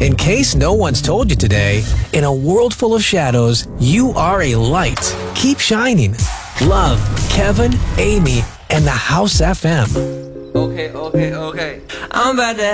In case no one's told you today, in a world full of shadows, you are a light. Keep shining. Love, Kevin, Amy, and the House FM. Okay. I'm about to